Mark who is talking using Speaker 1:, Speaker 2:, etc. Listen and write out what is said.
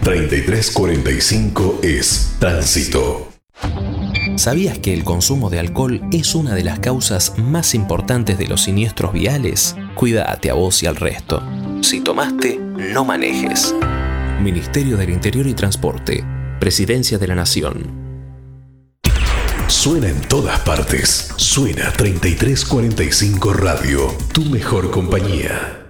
Speaker 1: 3345 es tránsito.
Speaker 2: ¿Sabías que el consumo de alcohol es una de las causas más importantes de los siniestros viales? Cuídate a vos y al resto. Si tomaste, no manejes. Ministerio del Interior y Transporte. Presidencia de la Nación.
Speaker 1: Suena en todas partes. Suena 3345 Radio, tu mejor compañía.